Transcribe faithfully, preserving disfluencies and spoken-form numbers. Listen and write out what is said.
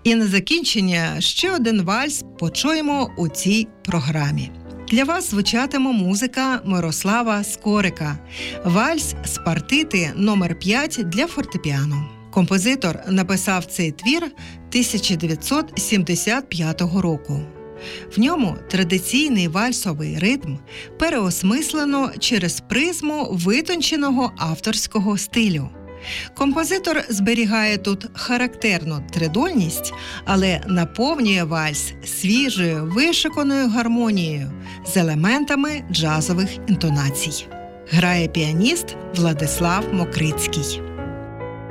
І на закінчення ще один вальс почуємо у цій програмі. Для вас звучатиме музика Мирослава Скорика. Вальс з партити номер п'ять для фортепіано. Композитор написав цей твір тисяча дев'ятсот сімдесят п'ятого року. В ньому традиційний вальсовий ритм переосмислено через призму витонченого авторського стилю. Композитор зберігає тут характерну тридольність, але наповнює вальс свіжою, вишуканою гармонією з елементами джазових інтонацій. Грає піаніст Владислав Мокрицький.